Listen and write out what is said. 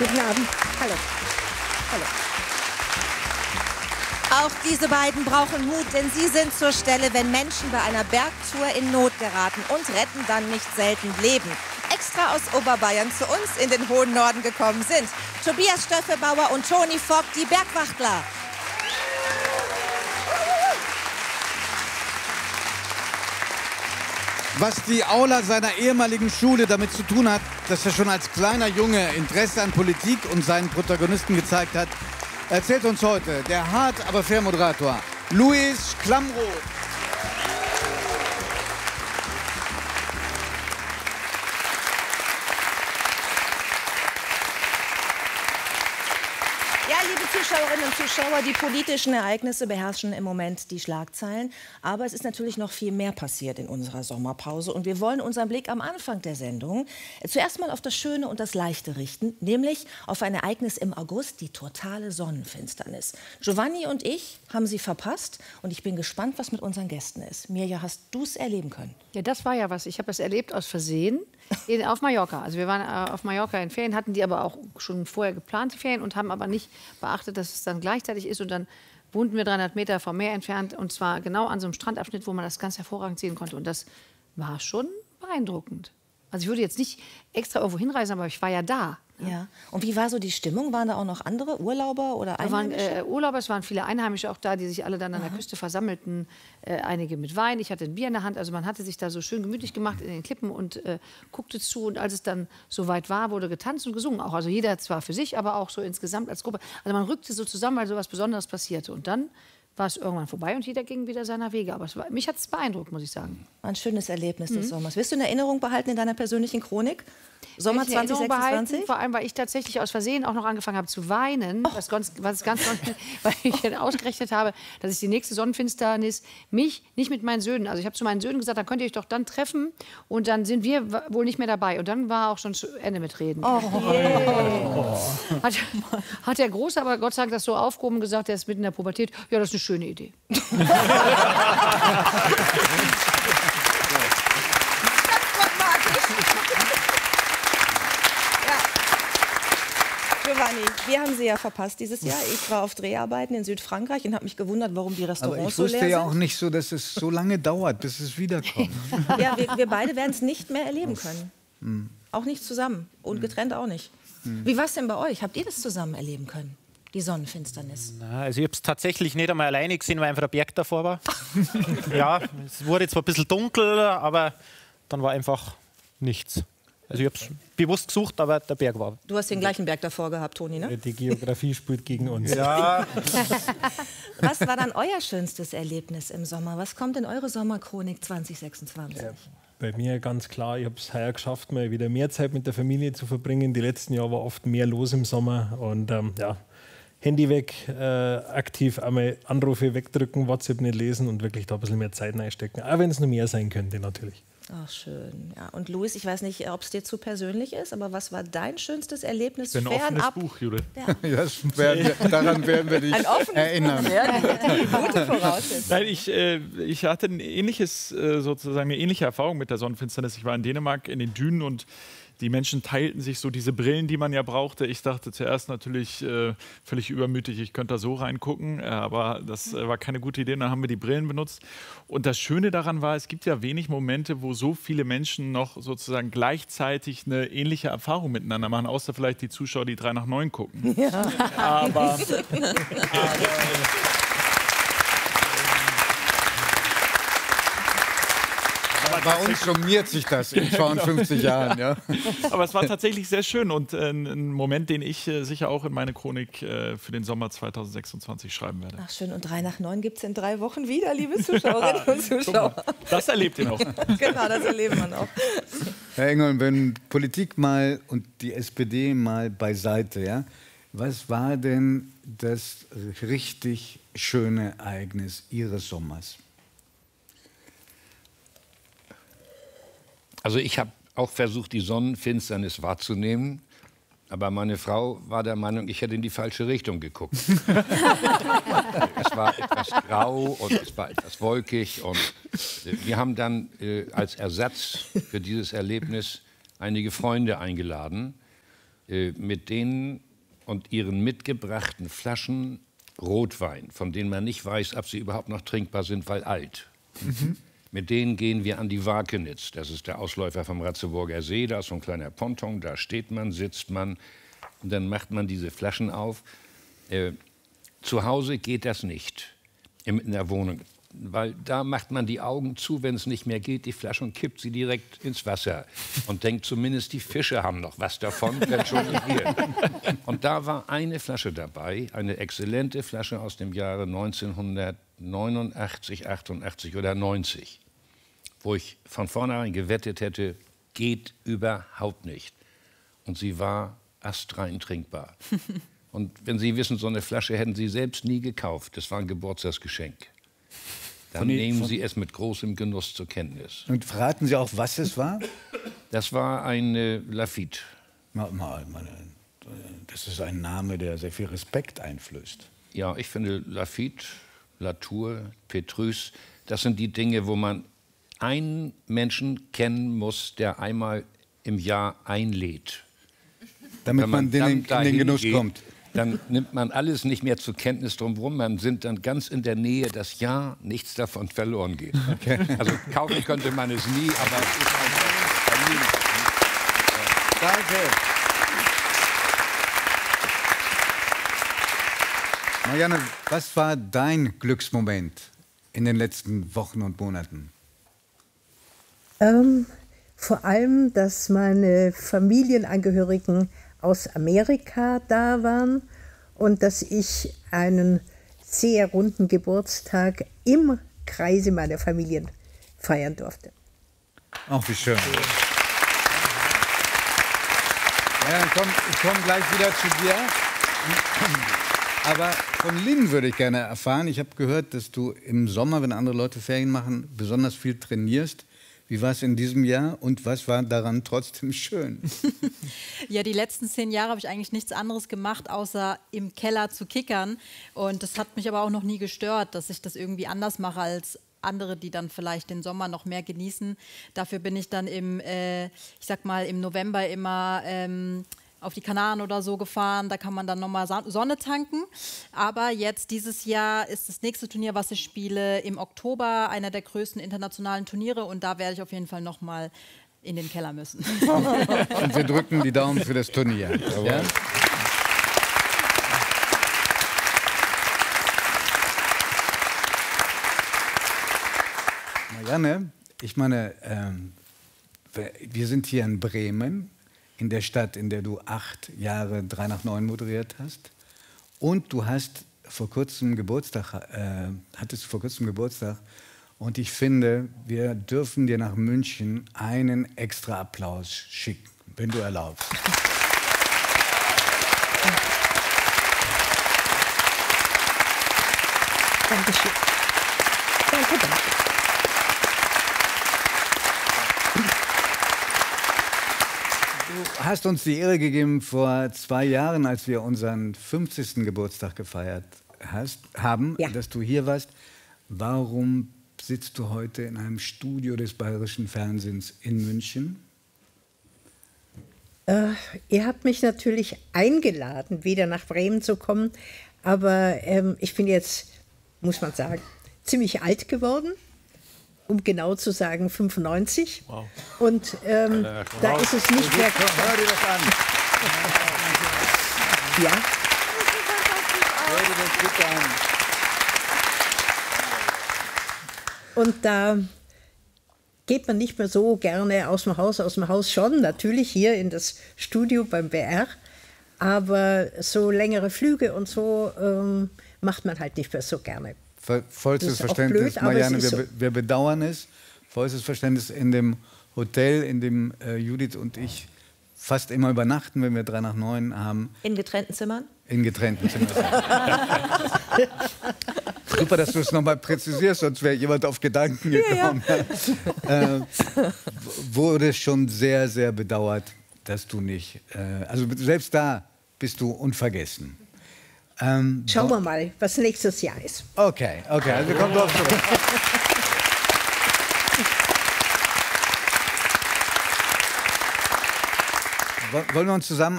Guten Abend. Hallo. Hallo. Auch diese beiden brauchen Mut, denn sie sind zur Stelle, wenn Menschen bei einer Bergtour in Not geraten und retten dann nicht selten Leben. Extra aus Oberbayern zu uns in den hohen Norden gekommen sind Tobias Stöffelbauer und Toni Vogt, die Bergwachtler. Was die Aula seiner ehemaligen Schule damit zu tun hat, dass er schon als kleiner Junge Interesse an Politik und seinen Protagonisten gezeigt hat, erzählt uns heute der hart, aber fair Moderator Luis Klamroth. Ja, liebe Zuschauerinnen und Zuschauer, die politischen Ereignisse beherrschen im Moment die Schlagzeilen. Aber es ist natürlich noch viel mehr passiert in unserer Sommerpause. Und wir wollen unseren Blick am Anfang der Sendung zuerst mal auf das Schöne und das Leichte richten, nämlich auf ein Ereignis im August, die totale Sonnenfinsternis. Giovanni und ich haben sie verpasst und ich bin gespannt, was mit unseren Gästen ist. Mirja, hast du es erleben können? Ja, das war ja was. Ich habe das erlebt aus Versehen auf Mallorca. Also wir waren auf Mallorca in Ferien, hatten die aber auch schon vorher geplante Ferien und haben aber nicht beachtet, dass es dann gleichzeitig ist. Und dann wohnten wir 300 Meter vom Meer entfernt und zwar genau an so einem Strandabschnitt, wo man das ganz hervorragend sehen konnte. Und das war schon beeindruckend. Also ich würde jetzt nicht extra irgendwo hinreisen, aber ich war ja da. Ja. Und wie war so die Stimmung? Waren da auch noch andere Urlauber oder Einheimische? Da waren Urlauber, es waren viele Einheimische auch da, die sich alle dann an der Küste versammelten. Einige mit Wein, ich hatte ein Bier in der Hand. Also man hatte sich da so schön gemütlich gemacht in den Klippen und guckte zu. Und als es dann soweit war, wurde getanzt und gesungen auch. Also jeder zwar für sich, aber auch so insgesamt als Gruppe. Also man rückte so zusammen, weil so was Besonderes passierte. Und dann war es irgendwann vorbei und jeder ging wieder seiner Wege. Aber mich hat es beeindruckt, muss ich sagen. Ein schönes Erlebnis des Sommers. Wirst du in Erinnerung behalten in deiner persönlichen Chronik? Sommer 2026? Vor allem, weil ich tatsächlich aus Versehen auch noch angefangen habe zu weinen, was ganz weil ich dann ausgerechnet habe, dass ich die nächste Sonnenfinsternis nicht mit meinen Söhnen, also ich habe zu meinen Söhnen gesagt, dann könnt ihr euch doch dann treffen und dann sind wir wohl nicht mehr dabei. Und dann war auch schon zu Ende mit Reden. Hat der Große aber Gott sei Dank das so aufgehoben und gesagt, der ist mitten in der Pubertät, ja, das ist eine schöne Idee. Giovanni, wir haben sie ja verpasst dieses Jahr. Ich war auf Dreharbeiten in Südfrankreich und habe mich gewundert, warum die Restaurants so leer sind. Aber ich wusste ja auch nicht so, dass es so lange dauert, bis es wiederkommt. Ja, wir beide werden es nicht mehr erleben können. Auch nicht zusammen und getrennt auch nicht. Wie war es denn bei euch? Habt ihr das zusammen erleben können? Die Sonnenfinsternis? Na, also ich habe es tatsächlich nicht einmal alleine gesehen, weil einfach der Berg davor war. Ja, es wurde zwar ein bisschen dunkel, aber dann war einfach nichts. Also ich habe es bewusst gesucht, aber der Berg war. Du hast den gleichen Berg davor gehabt, Toni, ne? Die Geografie spielt gegen uns. Ja. Was war dann euer schönstes Erlebnis im Sommer? Was kommt in eure Sommerchronik 2026? Ja, bei mir ganz klar, ich habe es heuer geschafft, mal wieder mehr Zeit mit der Familie zu verbringen. Die letzten Jahre war oft mehr los im Sommer. Und ja, Handy weg, aktiv einmal Anrufe wegdrücken, WhatsApp nicht lesen und wirklich da ein bisschen mehr Zeit reinstecken. Auch wenn es noch mehr sein könnte, natürlich. Ach, schön. Ja. Und Luis, ich weiß nicht, ob es dir zu persönlich ist, aber was war dein schönstes Erlebnis ein offenes Buch, Judith. Ja. Daran werden wir dich erinnern. Gute Voraussetzung. Nein, ich hatte ein ähnliches, sozusagen eine ähnliche Erfahrung mit der Sonnenfinsternis. Ich war in Dänemark in den Dünen und die Menschen teilten sich so diese Brillen, die man ja brauchte. Ich dachte zuerst natürlich völlig übermütig, ich könnte da so reingucken, aber das war keine gute Idee. Dann haben wir die Brillen benutzt. Und das Schöne daran war, es gibt ja wenig Momente, wo so viele Menschen noch sozusagen gleichzeitig eine ähnliche Erfahrung miteinander machen, außer vielleicht die Zuschauer, die 3 nach 9 gucken. Ja. Aber bei uns summiert sich das in 52 Jahren. Ja. Aber es war tatsächlich sehr schön und ein Moment, den ich sicher auch in meine Chronik für den Sommer 2026 schreiben werde. Ach schön, und 3 nach 9 gibt es in 3 Wochen wieder, liebe Zuschauerinnen und Zuschauer. Das erlebt ihr noch. Genau, das erleben wir noch. Herr Engel, wenn Politik mal und die SPD mal beiseite, ja, was war denn das richtig schöne Ereignis Ihres Sommers? Also ich habe auch versucht, die Sonnenfinsternis wahrzunehmen. Aber meine Frau war der Meinung, ich hätte in die falsche Richtung geguckt. Es war etwas grau und es war etwas wolkig. Und wir haben dann als Ersatz für dieses Erlebnis einige Freunde eingeladen. mit denen und ihren mitgebrachten Flaschen Rotwein, von denen man nicht weiß, ob sie überhaupt noch trinkbar sind, weil alt. Mit denen gehen wir an die Wakenitz. Das ist der Ausläufer vom Ratzeburger See. Da ist so ein kleiner Ponton, da steht man, sitzt man und dann macht man diese Flaschen auf. Zu Hause geht das nicht in der Wohnung, weil da macht man die Augen zu, wenn es nicht mehr geht, die Flasche und kippt sie direkt ins Wasser und denkt, zumindest die Fische haben noch was davon, wenn schon nicht wir. Und da war eine Flasche dabei, eine exzellente Flasche aus dem Jahre 1989, 88 oder 90, wo ich von vornherein gewettet hätte, geht überhaupt nicht. Und sie war astrein trinkbar. Und wenn Sie wissen, so eine Flasche hätten Sie selbst nie gekauft. Das war ein Geburtstagsgeschenk. Dann nehmen Sie es mit großem Genuss zur Kenntnis. Und verraten Sie auch, was es war? Das war eine Lafite. Das ist ein Name, der sehr viel Respekt einflößt. Ja, ich finde Lafite, Latour, Petrus, das sind die Dinge, wo man einen Menschen kennen muss, der einmal im Jahr einlädt. Damit man in den Genuss kommt. Dann nimmt man alles nicht mehr zur Kenntnis drumherum. Man sind dann ganz in der Nähe, dass ja nichts davon verloren geht. Okay. Also kaufen könnte man es nie, aber es ist einfach Familie. Danke. Marianne, was war dein Glücksmoment in den letzten Wochen und Monaten? Vor allem, dass meine Familienangehörigen aus Amerika da waren und dass ich einen sehr runden Geburtstag im Kreise meiner Familien feiern durfte. Ach, wie schön. Ja, ich komm gleich wieder zu dir. Aber von Lynn würde ich gerne erfahren. Ich habe gehört, dass du im Sommer, wenn andere Leute Ferien machen, besonders viel trainierst. Wie war es in diesem Jahr und was war daran trotzdem schön? Ja, die letzten 10 Jahre habe ich eigentlich nichts anderes gemacht, außer im Keller zu kickern. Und das hat mich aber auch noch nie gestört, dass ich das irgendwie anders mache als andere, die dann vielleicht den Sommer noch mehr genießen. Dafür bin ich dann im November immer auf die Kanaren oder so gefahren. Da kann man dann nochmal Sonne tanken. Aber jetzt dieses Jahr ist das nächste Turnier, was ich spiele, im Oktober, einer der größten internationalen Turniere. Und da werde ich auf jeden Fall nochmal in den Keller müssen. Und wir drücken die Daumen für das Turnier. Ja? Marianne, ich meine, wir sind hier in Bremen, in der Stadt, in der du 8 Jahre 3 nach 9 moderiert hast. Und du hast vor kurzem Geburtstag, hattest vor kurzem Geburtstag. Und ich finde, wir dürfen dir nach München einen extra Applaus schicken, wenn du erlaubst. Dankeschön. Danke, danke. Du hast uns die Ehre gegeben vor 2 Jahren, als wir unseren 50. Geburtstag gefeiert haben, Ja. dass du hier warst. Warum sitzt du heute in einem Studio des Bayerischen Fernsehens in München? Ihr habt mich natürlich eingeladen, wieder nach Bremen zu kommen. Aber ich bin jetzt, muss man sagen, ziemlich alt geworden. Um genau zu sagen, 95. Wow. Und da ist es nicht mehr... Hör dir das an. Ja. Hör dir das bitte an. Und da geht man nicht mehr so gerne aus dem Haus schon, natürlich hier in das Studio beim BR, aber so längere Flüge und so macht man halt nicht mehr so gerne. Vollstes Verständnis, blöd, Marianne, wir bedauern es. Vollstes Verständnis in dem Hotel, in dem Judith und ich fast immer übernachten, wenn wir 3 nach 9 haben. In getrennten Zimmern? In getrennten Zimmern. Super, dass du es nochmal präzisierst, sonst wäre jemand auf Gedanken gekommen. Ja. Wurde schon sehr, sehr bedauert, dass du nicht... also selbst da bist du unvergessen. Schauen wir mal, was nächstes Jahr ist. Okay, also wir kommen drauf zurück. Wollen wir uns zusammen